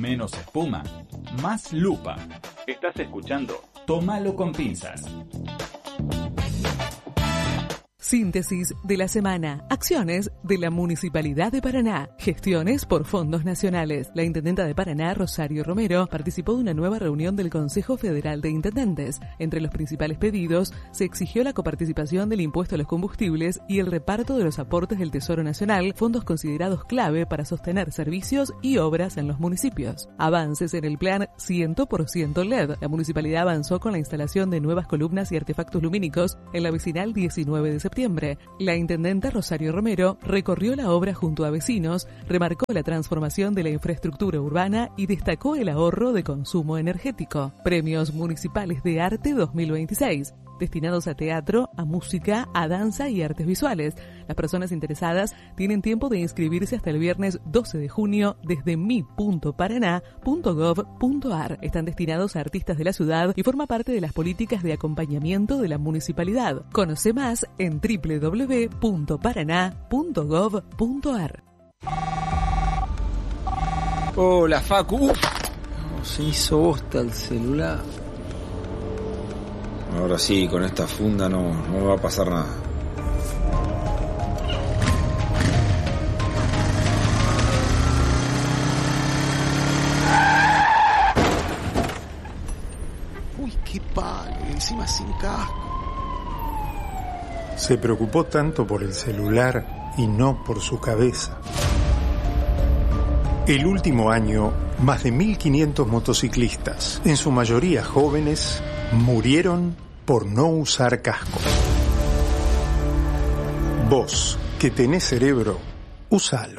Menos espuma, más lupa. Estás escuchando Tómalo con pinzas. Síntesis de la semana. Acciones de la Municipalidad de Paraná. Gestiones por fondos nacionales. La intendenta de Paraná, Rosario Romero, participó de una nueva reunión del Consejo Federal de Intendentes. Entre los principales pedidos, se exigió la coparticipación del impuesto a los combustibles y el reparto de los aportes del Tesoro Nacional, fondos considerados clave para sostener servicios y obras en los municipios. Avances en el plan 100% LED. La municipalidad avanzó con la instalación de nuevas columnas y artefactos lumínicos en la vecinal 19 de septiembre. La intendenta Rosario Romero recorrió la obra junto a vecinos, remarcó la transformación de la infraestructura urbana y destacó el ahorro de consumo energético. Premios Municipales de Arte 2026. Destinados a teatro, a música, a danza y artes visuales. Las personas interesadas tienen tiempo de inscribirse hasta el viernes 12 de junio desde mi.paraná.gov.ar. Están destinados a artistas de la ciudad y forma parte de las políticas de acompañamiento de la municipalidad. Conoce más en www.paraná.gov.ar. Hola, Facu. Se hizo bosta el celular. Ahora sí, con esta funda no me va a pasar nada. Uy, qué palo, encima sin casco. Se preocupó tanto por el celular y no por su cabeza. El último año, más de 1.500 motociclistas, en su mayoría jóvenes, murieron por no usar casco. Vos, que tenés cerebro, úsalo.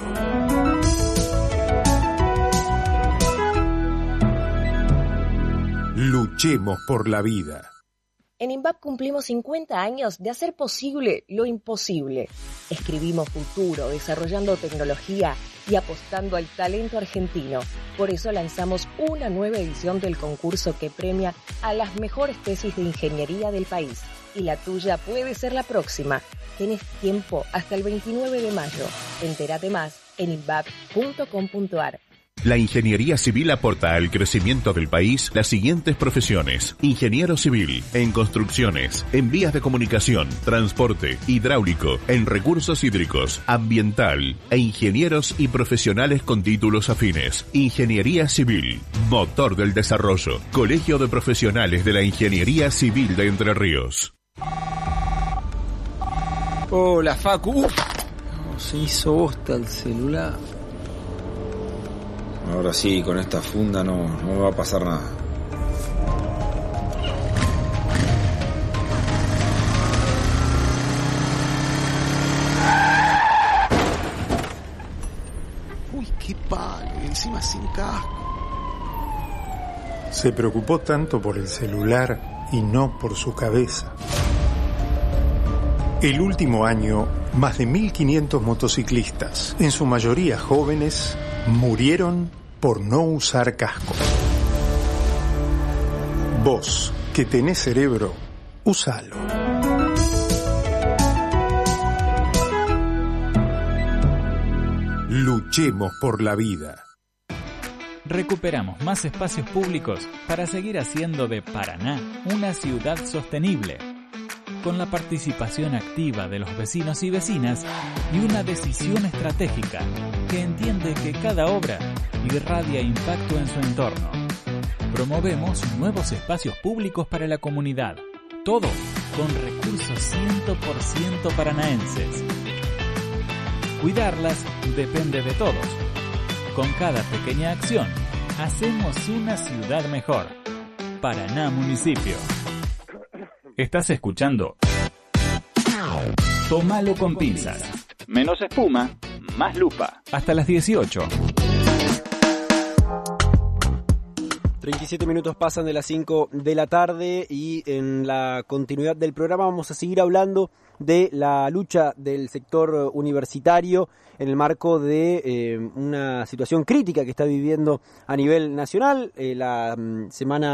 Luchemos por la vida. En INVAP cumplimos 50 años de hacer posible lo imposible. Escribimos futuro, desarrollando tecnología y apostando al talento argentino. Por eso lanzamos una nueva edición del concurso que premia a las mejores tesis de ingeniería del país. Y la tuya puede ser la próxima. Tenés tiempo hasta el 29 de mayo. Entérate más en invap.com.ar. La ingeniería civil aporta al crecimiento del país las siguientes profesiones: ingeniero civil, en construcciones, en vías de comunicación, transporte, hidráulico, en recursos hídricos, ambiental, e ingenieros y profesionales con títulos afines. Ingeniería civil, motor del desarrollo. Colegio de Profesionales de la Ingeniería Civil de Entre Ríos. Hola, Facu. Se hizo bosta el celular. Ahora sí, con esta funda no me va a pasar nada. Uy, qué palo, encima sin casco. Se preocupó tanto por el celular y no por su cabeza. El último año, más de 1.500 motociclistas, en su mayoría jóvenes, murieron por no usar casco. Vos, que tenés cerebro, úsalo. Luchemos por la vida. Recuperamos más espacios públicos para seguir haciendo de Paraná una ciudad sostenible, con la participación activa de los vecinos y vecinas y una decisión estratégica que entiende que cada obra irradia impacto en su entorno. Promovemos nuevos espacios públicos para la comunidad, todo con recursos 100% paranaenses. Cuidarlas depende de todos. Con cada pequeña acción, hacemos una ciudad mejor. Paraná Municipio. Estás escuchando Tómalo con pinzas. Menos espuma, más lupa. Hasta las 18. 37 minutos pasan de las 5 de la tarde y en la continuidad del programa vamos a seguir hablando de la lucha del sector universitario en el marco de una situación crítica que está viviendo a nivel nacional. La semana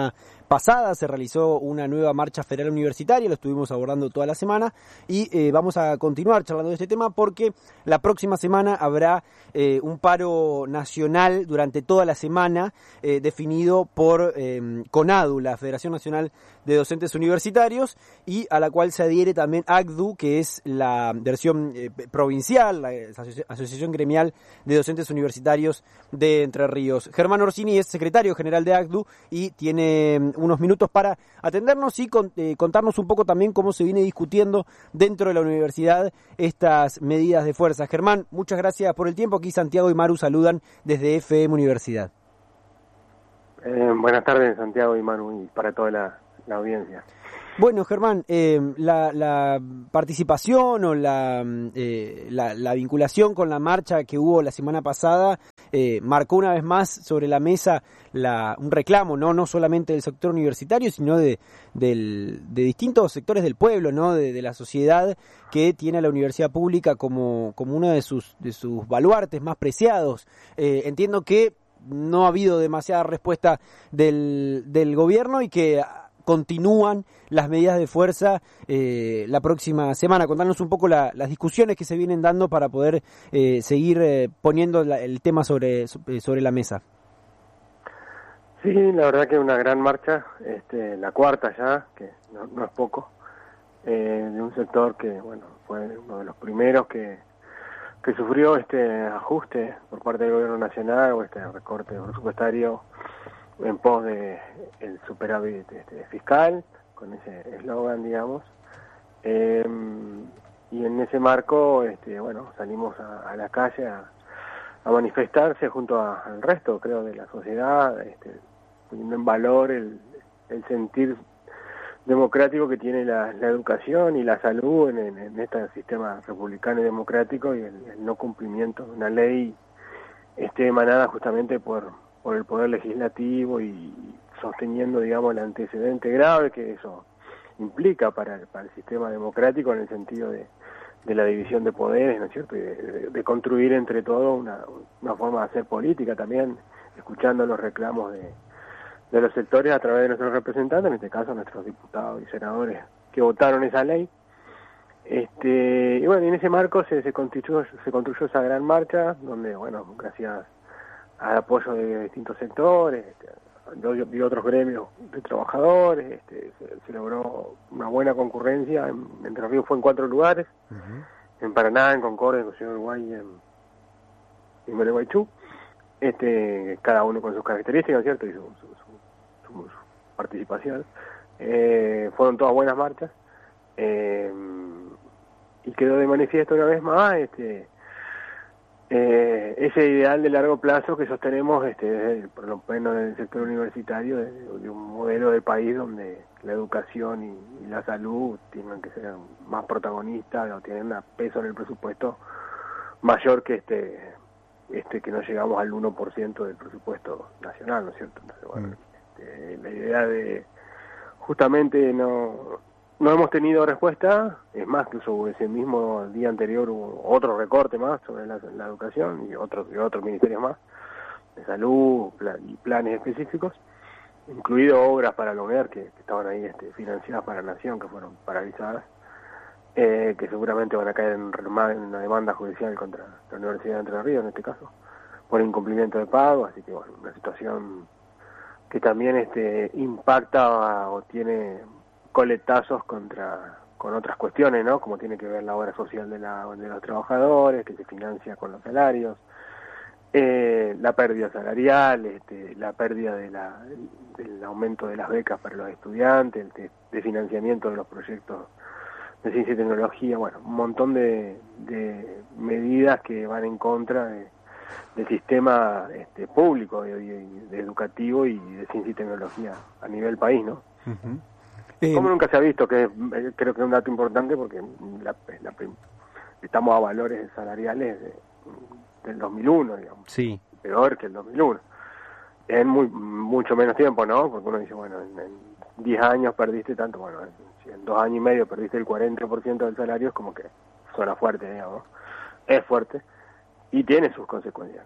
pasada se realizó una nueva marcha federal universitaria, lo estuvimos abordando toda la semana y vamos a continuar charlando de este tema porque la próxima semana habrá un paro nacional durante toda la semana definido por CONADU, la Federación Nacional de Docentes Universitarios, y a la cual se adhiere también ACDU, que es la versión provincial, la Asociación Gremial de Docentes Universitarios de Entre Ríos. Germán Orsini es secretario general de ACDU y tiene unos minutos para atendernos y contarnos un poco también cómo se viene discutiendo dentro de la universidad estas medidas de fuerza. Germán, muchas gracias por el tiempo. Aquí Santiago y Maru saludan desde FM Universidad. Buenas tardes, Santiago y Maru, y para toda la audiencia. Bueno, Germán, la participación o la vinculación con la marcha que hubo la semana pasada marcó una vez más sobre la mesa un reclamo, no solamente del sector universitario, sino de distintos sectores del pueblo, ¿no? De la sociedad, que tiene a la universidad pública como uno de sus baluartes más preciados. Entiendo que no ha habido demasiada respuesta del gobierno y que continúan las medidas de fuerza la próxima semana. Contanos un poco las discusiones que se vienen dando para poder seguir poniendo el tema sobre la mesa. Sí, la verdad que una gran marcha, la cuarta ya, que no es poco, de un sector que, bueno, fue uno de los primeros que sufrió este ajuste por parte del gobierno nacional, o este recorte presupuestario en pos de el superávit fiscal, con ese eslogan, digamos, y en ese marco, bueno, salimos a la calle a manifestarse junto al resto, creo, de la sociedad, poniendo en valor el sentir democrático que tiene la educación y la salud en este sistema republicano y democrático, y el no cumplimiento de una ley emanada justamente por el Poder Legislativo, y sosteniendo, digamos, el antecedente grave que eso implica para el sistema democrático, en el sentido de la división de poderes, ¿no es cierto?, y de construir entre todos una forma de hacer política también, escuchando los reclamos de los sectores a través de nuestros representantes, en este caso nuestros diputados y senadores que votaron esa ley. Y bueno, en ese marco se construyó esa gran marcha, donde, bueno, gracias al apoyo de distintos sectores y otros gremios de trabajadores, se logró una buena concurrencia. Entre Ríos fue en 4 lugares, en Paraná, en Concordia, en Ciudad Uruguay y en Gualeguaychú, cada uno con sus características, ¿cierto?, y su participación. Fueron todas buenas marchas, y quedó de manifiesto una vez más ese ideal de largo plazo que sostenemos por lo menos en el sector universitario, de un modelo de país donde la educación y la salud tienen que ser más protagonistas, o tienen un peso en el presupuesto mayor que que no llegamos al 1% del presupuesto nacional, ¿no es cierto? Entonces, bueno, la idea de justamente no hemos tenido respuesta. Es más, incluso ese mismo día anterior hubo otro recorte más sobre la educación, y otros ministerios más de salud y planes específicos, incluido obras para la UNER que estaban ahí financiadas para la Nación, que fueron paralizadas, que seguramente van a caer en una demanda judicial contra la Universidad de Entre Ríos, en este caso, por incumplimiento de pago. Así que, bueno, una situación que también impacta o tiene coletazos con otras cuestiones, ¿no?, como tiene que ver la obra social de los trabajadores, que se financia con los salarios, la pérdida salarial, la pérdida del aumento de las becas para los estudiantes, de financiamiento de los proyectos de ciencia y tecnología. Bueno, un montón de medidas que van en contra del sistema público de educativo y de ciencia y tecnología a nivel país, ¿no? Como nunca se ha visto, que creo que es un dato importante, porque estamos a valores salariales del 2001, digamos. Sí. Peor que el 2001. En mucho menos tiempo, ¿no? Porque uno dice, bueno, en 10 años perdiste tanto, bueno, si en 2 años y medio perdiste el 40% del salario, es como que suena fuerte, digamos. Es fuerte y tiene sus consecuencias, ¿no?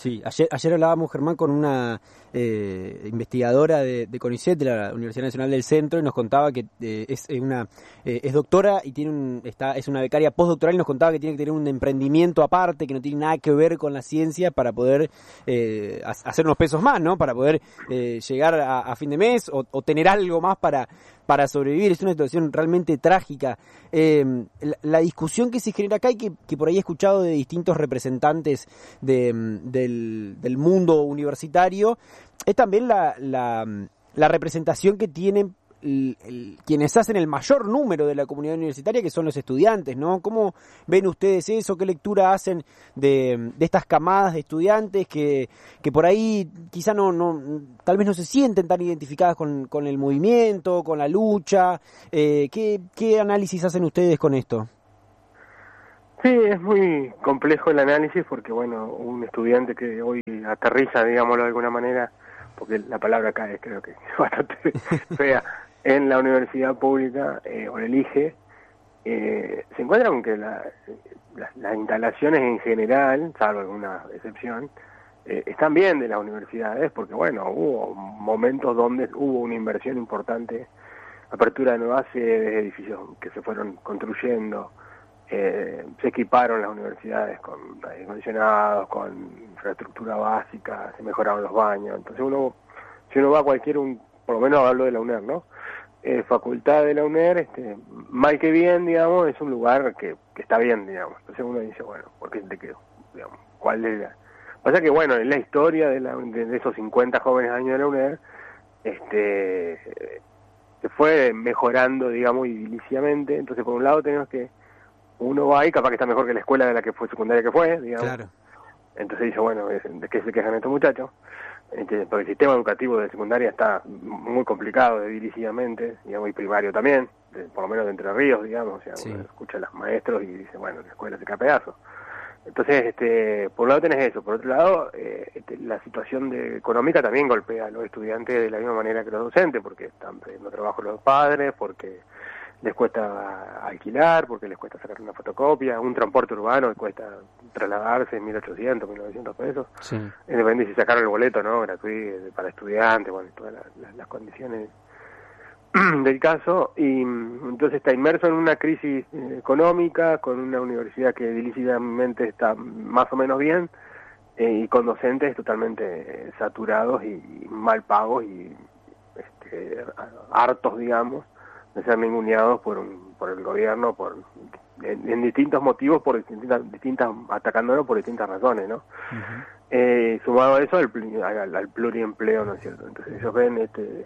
Sí, ayer hablábamos, Germán, con una investigadora de CONICET, de la Universidad Nacional del Centro, y nos contaba que es doctora y es una becaria postdoctoral, y nos contaba que tiene que tener un emprendimiento aparte, que no tiene nada que ver con la ciencia, para poder hacer unos pesos más, ¿no? Para poder llegar a fin de mes o tener algo más para sobrevivir. Es una situación realmente trágica. La discusión que se genera acá y que por ahí he escuchado de distintos representantes del mundo universitario es también la representación que tienen quienes hacen el mayor número de la comunidad universitaria, que son los estudiantes, ¿no? ¿Cómo ven ustedes eso? ¿Qué lectura hacen de estas camadas de estudiantes que por ahí quizá tal vez no se sienten tan identificadas con el movimiento, con la lucha? ¿Qué análisis hacen ustedes con esto? Sí, es muy complejo el análisis porque, bueno, un estudiante que hoy aterriza, digámoslo de alguna manera, porque la palabra acá creo que es bastante fea, en la universidad pública o el IGE, se encuentra con que las instalaciones en general, salvo alguna excepción, están bien de las universidades, porque, bueno, hubo momentos donde hubo una inversión importante, apertura de nuevas sedes, edificios que se fueron construyendo. Se equiparon las universidades con aire acondicionados, con infraestructura básica, se mejoraron los baños. Entonces si uno va a por lo menos hablo de la UNER, ¿no? Facultad de la UNER, mal que bien, digamos, es un lugar que está bien, digamos. Entonces uno dice, bueno, ¿por qué te quedó? Digamos, ¿cuál es la...? Pasa que, bueno, en la historia de esos 50 jóvenes años de la UNER, se fue mejorando, digamos, idiliciamente. Entonces, por un lado tenemos que uno va ahí, capaz que está mejor que la escuela de la que fue secundaria que fue, digamos. Claro. Entonces dice, bueno, ¿de qué se quejan estos muchachos? Porque el sistema educativo de secundaria está muy complicado ediliciamente, digamos, y primario también, por lo menos de Entre Ríos, digamos. O sea, sí. Uno escucha a los maestros y dice, bueno, la escuela se cae a pedazos. Entonces, por un lado tenés eso, por otro lado, la situación económica también golpea a los estudiantes de la misma manera que los docentes, porque están perdiendo trabajo los padres, porque les cuesta alquilar, porque les cuesta sacar una fotocopia, un transporte urbano que cuesta trasladarse 1.800, 1.900 pesos. Sí. Depende si sacaron el boleto, ¿no? Gratuito, para estudiantes, bueno, todas las condiciones del caso. Y entonces está inmerso en una crisis económica, con una universidad que ediliciamente está más o menos bien, y con docentes totalmente saturados y mal pagos y hartos, digamos, de ser ninguneados por el gobierno en distintos motivos, por distintas atacándolo por distintas razones, ¿no? Uh-huh. Sumado a eso al pluriempleo, ¿no es cierto? Entonces ellos ven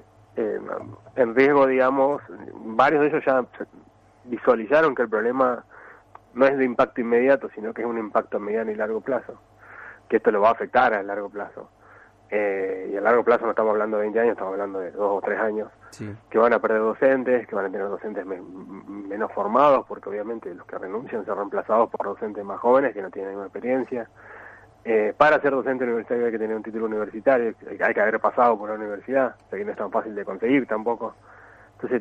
en riesgo, digamos, varios de ellos ya visualizaron que el problema no es de impacto inmediato, sino que es un impacto a mediano y largo plazo, que esto lo va a afectar a largo plazo. Y a largo plazo no estamos hablando de 20 años, estamos hablando de 2 o 3 años, sí. Que van a perder docentes, que van a tener docentes menos formados, porque obviamente los que renuncian son reemplazados por docentes más jóvenes que no tienen ninguna experiencia. Para ser docente universitario hay que tener un título universitario, hay que haber pasado por la universidad, o sea que no es tan fácil de conseguir tampoco. Entonces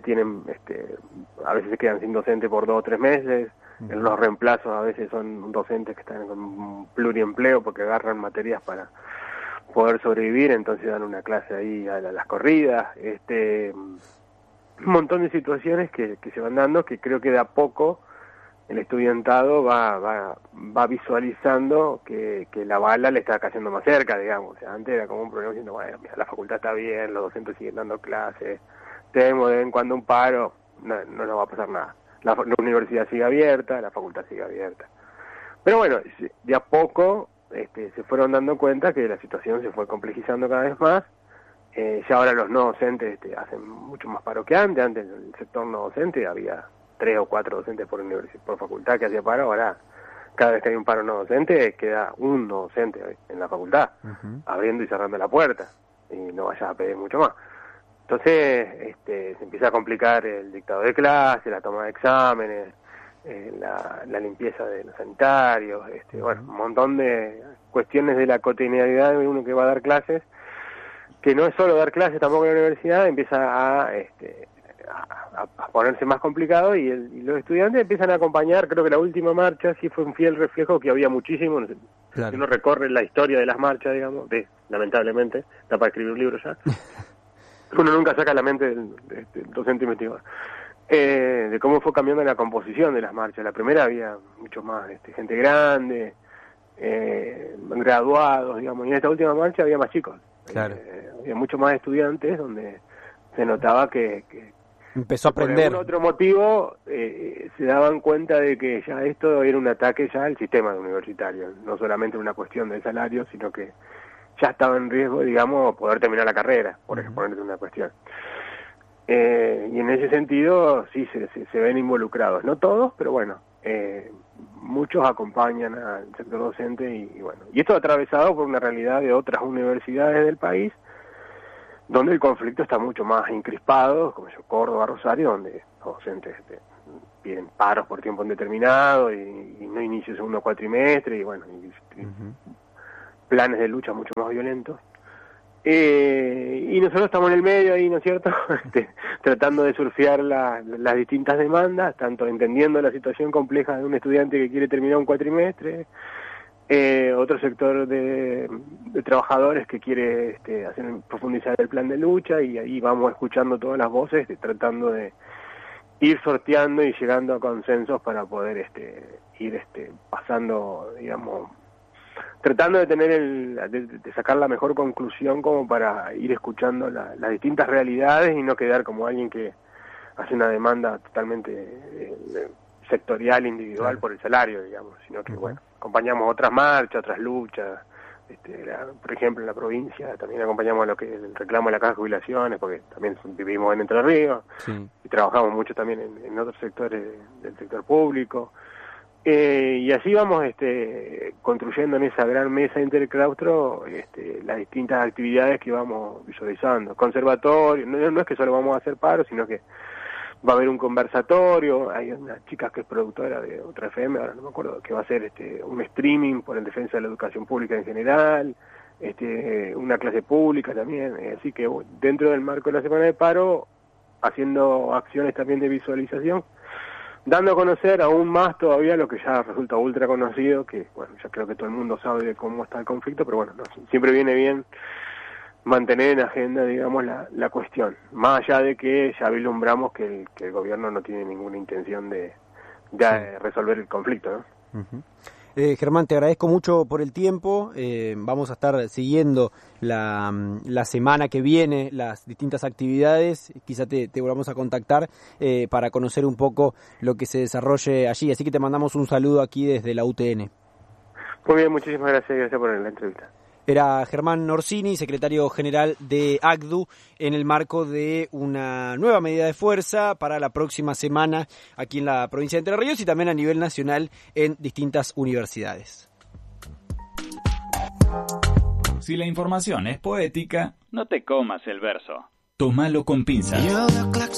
a veces se quedan sin docente por 2 o 3 meses, uh-huh. Los reemplazos a veces son docentes que están con pluriempleo porque agarran materias para poder sobrevivir, entonces dan una clase ahí a las corridas, un montón de situaciones que se van dando, que creo que de a poco el estudiantado va visualizando que la bala le está cayendo más cerca, digamos. O sea, antes era como un problema diciendo, bueno, mira, la facultad está bien, los docentes siguen dando clases, tenemos de vez en cuando un paro, no nos va a pasar nada. La universidad sigue abierta, la facultad sigue abierta. Pero bueno, de a poco se fueron dando cuenta que la situación se fue complejizando cada vez más. Ya ahora los no docentes hacen mucho más paro que antes. Antes en el sector no docente había 3 o 4 docentes por facultad que hacía paro. Ahora cada vez que hay un paro no docente queda un no docente en la facultad, uh-huh. Abriendo y cerrando la puerta, y no vayas a pedir mucho más. Entonces se empieza a complicar el dictado de clase, la toma de exámenes, la limpieza de los sanitarios, bueno, un montón de cuestiones de la cotidianidad de uno que va a dar clases, que no es solo dar clases tampoco en la universidad, empieza a ponerse más complicado y los estudiantes empiezan a acompañar. Creo que la última marcha sí fue un fiel reflejo que había muchísimo. Claro. Si uno recorre la historia de las marchas, digamos, lamentablemente, está para escribir un libro ya, uno nunca saca la mente del docente investigador, de cómo fue cambiando la composición de las marchas. La primera había mucho más gente grande, graduados, digamos, y en esta última marcha había más chicos. Claro. Había mucho más estudiantes, donde se notaba que empezó a aprender. Por algún otro motivo se daban cuenta de que ya esto era un ataque ya al sistema universitario, no solamente una cuestión del salario, sino que ya estaba en riesgo, digamos, poder terminar la carrera, por ejemplo, una cuestión. Y en ese sentido sí se ven involucrados, no todos, pero bueno, muchos acompañan al sector docente y bueno, y esto atravesado por una realidad de otras universidades del país, donde el conflicto está mucho más encrispado, como Córdoba, Rosario, donde los docentes piden paros por tiempo indeterminado y no inicio segundo cuatrimestre, y bueno, planes de lucha mucho más violentos. Y nosotros estamos en el medio ahí, ¿no es cierto? Tratando de surfear las distintas demandas, tanto entendiendo la situación compleja de un estudiante que quiere terminar un cuatrimestre, otro sector de trabajadores que quiere profundizar el plan de lucha, y ahí vamos escuchando todas las voces, tratando de ir sorteando y llegando a consensos para poder ir pasando, digamos, tratando de tener de sacar la mejor conclusión como para ir escuchando las distintas realidades y no quedar como alguien que hace una demanda totalmente sectorial, individual, por el salario, digamos, sino que bueno, acompañamos otras marchas, otras luchas, por ejemplo en la provincia también acompañamos lo que es el reclamo de la caja de jubilaciones, porque también vivimos en Entre Ríos, y trabajamos mucho también en otros sectores del sector público, y así vamos construyendo en esa gran mesa interclaustro las distintas actividades que vamos visualizando. Conservatorio, no es que solo vamos a hacer paros, sino que va a haber un conversatorio. Hay una chica que es productora de otra FM, ahora no me acuerdo, que va a hacer un streaming por el defensa de la educación pública en general, una clase pública también, así que dentro del marco de la semana de paro, haciendo acciones también de visualización, dando a conocer aún más todavía lo que ya resulta ultra conocido, que bueno, ya creo que todo el mundo sabe de cómo está el conflicto, pero bueno, siempre viene bien mantener en agenda, digamos, la cuestión, más allá de que ya vislumbramos que el gobierno no tiene ninguna intención de resolver el conflicto, ¿no? Germán, te agradezco mucho por el tiempo. Vamos a estar siguiendo la semana que viene las distintas actividades. Quizá te volvamos a contactar para conocer un poco lo que se desarrolle allí. Así que te mandamos un saludo aquí desde la UTN. Muy bien, muchísimas gracias por la entrevista. Era Germán Orsini, secretario general de ACDU, en el marco de una nueva medida de fuerza para la próxima semana aquí en la provincia de Entre Ríos y también a nivel nacional en distintas universidades. Si la información es poética, no te comas el verso. Tómalo con pinzas.